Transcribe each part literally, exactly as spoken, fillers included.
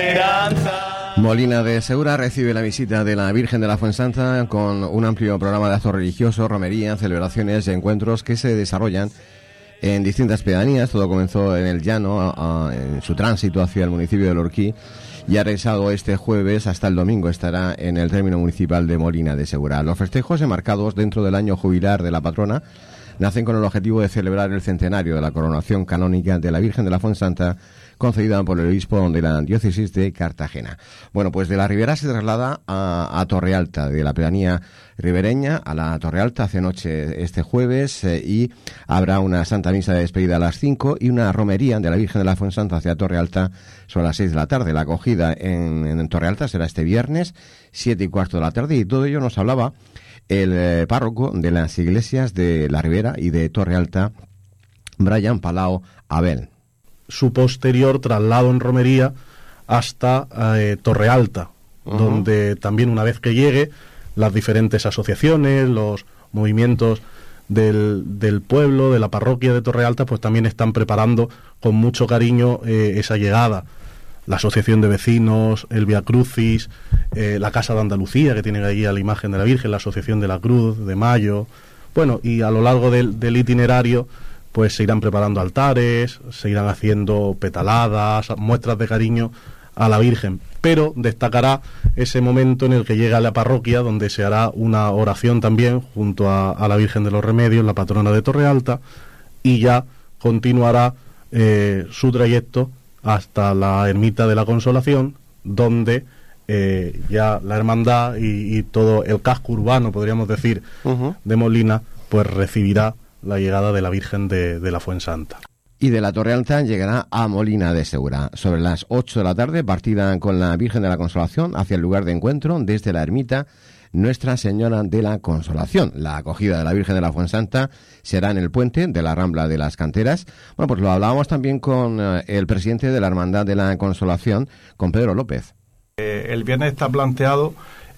Molina de Segura recibe la visita de la Virgen de la Fuensanta con un amplio programa de actos religiosos, romería, celebraciones y encuentros que se desarrollan en distintas pedanías. Todo comenzó en el Llano, a, a, en su tránsito hacia el municipio de Lorquí, y ha regresado este jueves hasta el domingo. Estará en el término municipal de Molina de Segura. Los festejos enmarcados dentro del año jubilar de la patrona nacen con el objetivo de celebrar el centenario de la coronación canónica de la Virgen de la Fuensanta, concedida por el obispo de la diócesis de Cartagena. Bueno, pues de la Ribera se traslada a, a Torrealta, de la pedanía ribereña a la Torrealta, hace noche este jueves, eh, y habrá una Santa Misa de despedida a las cinco y una romería de la Virgen de la Fuensanta hacia Torrealta sobre las seis de la tarde. La acogida en, en Torrealta será este viernes, siete y cuarto de la tarde, y todo ello nos hablaba el eh, párroco de las iglesias de la Ribera y de Torrealta, Brian Palau Abel. Su posterior traslado en romería hasta eh, Torrealta, uh-huh. donde también, una vez que llegue, las diferentes asociaciones, los movimientos del, del pueblo, de la parroquia de Torrealta, pues también están preparando con mucho cariño eh, esa llegada. La asociación de vecinos, el Via Crucis, eh, la Casa de Andalucía, que tiene allí a la imagen de la Virgen, la Asociación de la Cruz, de Mayo. Bueno, y a lo largo del, del itinerario pues se irán preparando altares, se irán haciendo petaladas, muestras de cariño a la Virgen. Pero destacará ese momento en el que llega a la parroquia, donde se hará una oración también junto a, a la Virgen de los Remedios, la patrona de Torrealta, y ya continuará eh, su trayecto hasta la Ermita de la Consolación, donde eh, ya la hermandad y, y todo el casco urbano, podríamos decir, uh-huh. de Molina, pues recibirá la llegada de la Virgen de, de la Fuensanta. Y de la Torrealta llegará a Molina de Segura. Sobre las ocho de la tarde, partida con la Virgen de la Consolación hacia el lugar de encuentro desde la ermita Nuestra Señora de la Consolación. La acogida de la Virgen de la Fuensanta será en el puente de la Rambla de las Canteras. Bueno, pues lo hablábamos también con eh, el presidente de la Hermandad de la Consolación, con Pedro López. Eh, el viernes está planteado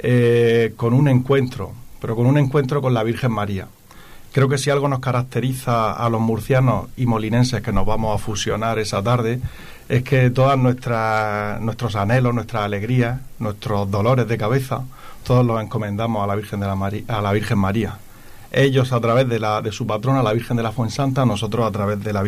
eh, con un encuentro, pero con un encuentro con la Virgen María. Creo que si algo nos caracteriza a los murcianos y molinenses que nos vamos a fusionar esa tarde, es que todas nuestras nuestros anhelos, nuestras alegrías, nuestros dolores de cabeza, todos los encomendamos a la Virgen de la Mari- a la Virgen María. Ellos a través de la de su patrona, la Virgen de la Fuensanta, nosotros a través de la